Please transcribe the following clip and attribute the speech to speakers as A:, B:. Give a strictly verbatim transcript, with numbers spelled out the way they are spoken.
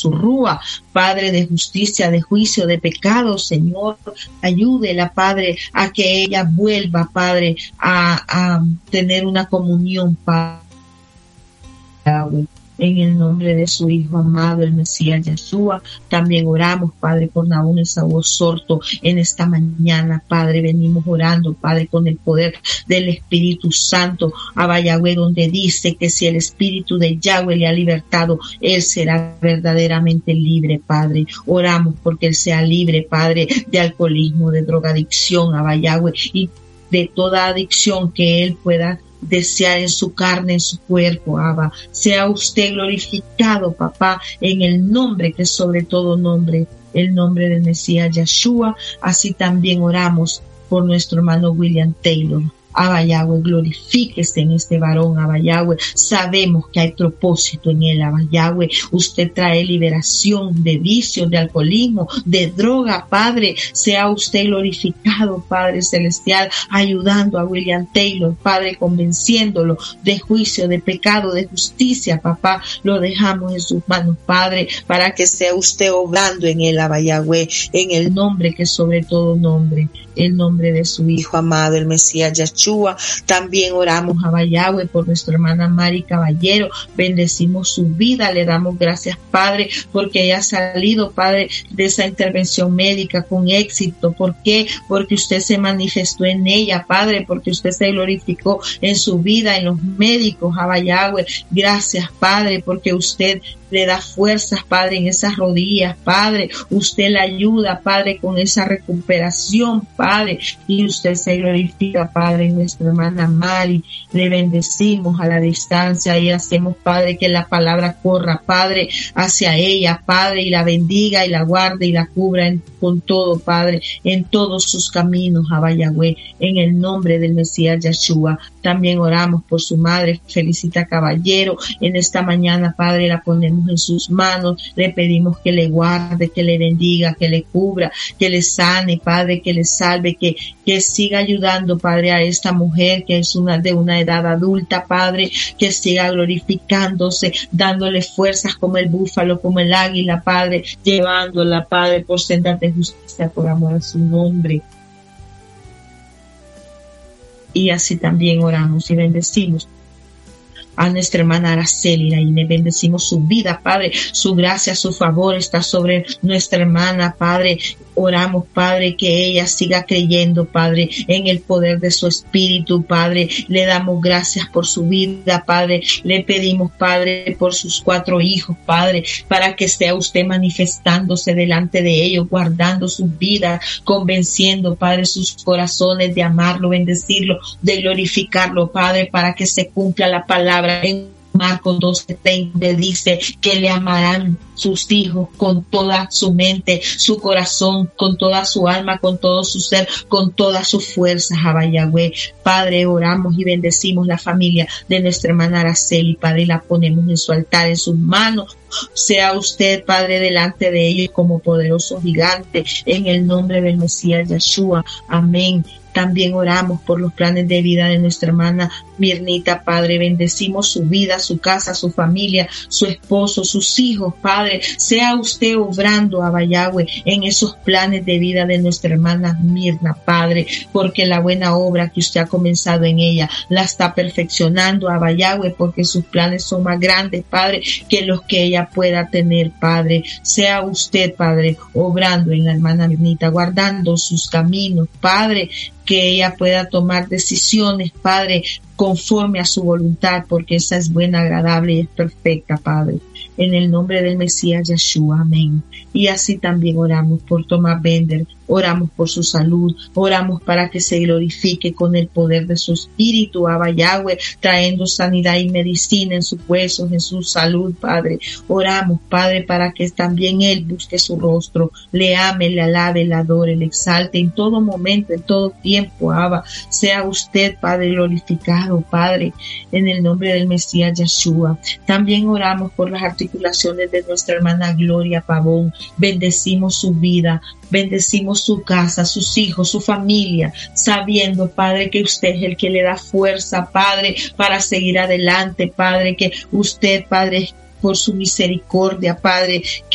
A: su rúa, Padre, de justicia, de juicio, de pecado, Señor. Ayúdela, Padre, a que ella vuelva, Padre, a, a tener una comunión, Padre. En el nombre de su Hijo amado, el Mesías Yeshua, también oramos, Padre, por Naún Esaú Sorto en esta mañana, Padre. Venimos orando, Padre, con el poder del Espíritu Santo, a Yahweh, donde dice que si el Espíritu de Yahweh le ha libertado, él será verdaderamente libre, Padre. Oramos porque él sea libre, Padre, de alcoholismo, de drogadicción, a Yahweh, y de toda adicción que él pueda desear en su carne, en su cuerpo, Abba. Sea usted glorificado, papá, en el nombre que es sobre todo nombre, el nombre del Mesías Yeshua. Así también oramos por nuestro hermano William Taylor. Abba Yahweh, glorifíquese en este varón, Abba Yahweh. Sabemos que hay propósito en él, Abba Yahweh. Usted trae liberación de vicios, de alcoholismo, de droga, Padre. Sea usted glorificado, Padre Celestial, ayudando a William Taylor, Padre, convenciéndolo de juicio, de pecado, de justicia, papá. Lo dejamos en sus manos, Padre, para que sea usted obrando en él, Abba Yahweh, en el nombre que es sobre todo nombre, el nombre de su Hijo amado, el Mesías Yeshua. También oramos a Yahweh por nuestra hermana Mari Caballero. Bendecimos su vida, le damos gracias, Padre, porque ella ha salido, Padre, de esa intervención médica con éxito. ¿Por qué? Porque usted se manifestó en ella, Padre, porque usted se glorificó en su vida, en los médicos, a Yahweh. Gracias, Padre, porque usted le da fuerzas, Padre, en esas rodillas, Padre. Usted la ayuda, Padre, con esa recuperación, Padre, y usted se glorifica, Padre, en nuestra hermana Mari. Le bendecimos a la distancia y hacemos, Padre, que la palabra corra, Padre, hacia ella, Padre, y la bendiga y la guarde y la cubra en, con todo, Padre, en todos sus caminos, a Yahweh, en el nombre del Mesías Yeshua. También oramos por su madre, Felicita Caballero. En esta mañana, Padre, la ponemos en sus manos. Le pedimos que le guarde, que le bendiga, que le cubra, que le sane, Padre, que le salve, que, que siga ayudando, Padre, a esta mujer que es una de una edad adulta, Padre, que siga glorificándose, dándole fuerzas como el búfalo, como el águila, Padre, llevándola, Padre, por sendas de justicia, por amor a su nombre. Y así también oramos y bendecimos a nuestra hermana Araceli, y le bendecimos su vida, Padre. Su gracia, su favor está sobre nuestra hermana, Padre. Oramos, Padre, que ella siga creyendo, Padre, en el poder de su espíritu, Padre. Le damos gracias por su vida, Padre. Le pedimos, Padre, por sus cuatro hijos, Padre, para que sea usted manifestándose delante de ellos, guardando sus vidas, convenciendo, Padre, sus corazones de amarlo, bendecirlo, de glorificarlo, Padre, para que se cumpla la palabra en Marcos doce treinta, dice que le amarán sus hijos con toda su mente, su corazón, con toda su alma, con todo su ser, con todas sus fuerzas, a Yahweh. Padre, oramos y bendecimos la familia de nuestra hermana Araceli, Padre, y la ponemos en su altar, en sus manos. Sea usted, Padre, delante de ellos como poderoso gigante, en el nombre del Mesías Yeshua. Amén. También oramos por los planes de vida de nuestra hermana Mirnita, Padre. Bendecimos su vida, su casa, su familia, su esposo, sus hijos, Padre. Sea usted obrando, a Yahweh, en esos planes de vida de nuestra hermana Mirna, Padre, porque la buena obra que usted ha comenzado en ella la está perfeccionando, a Yahweh, porque sus planes son más grandes, Padre, que los que ella pueda tener, Padre. Sea usted, Padre, obrando en la hermana Mirnita, guardando sus caminos, Padre, que ella pueda tomar decisiones, Padre, conforme a su voluntad, porque esa es buena, agradable y es perfecta, Padre. En el nombre del Mesías Yeshua, amén. Y así también oramos por Thomas Bender, oramos por su salud, oramos para que se glorifique con el poder de su espíritu, Abba Yahweh, trayendo sanidad y medicina en sus huesos, en su salud, Padre. Oramos, Padre, para que también él busque su rostro, le ame, le alabe, le adore, le exalte en todo momento, en todo tiempo, Abba. Sea usted, Padre, glorificado, Padre, en el nombre del Mesías Yeshua. También oramos por las articulaciones de nuestra hermana Gloria Pavón. Bendecimos su vida, bendecimos su casa, sus hijos, su familia, sabiendo, Padre, que usted es el que le da fuerza, Padre, para seguir adelante, Padre, que usted, Padre, por su misericordia, Padre,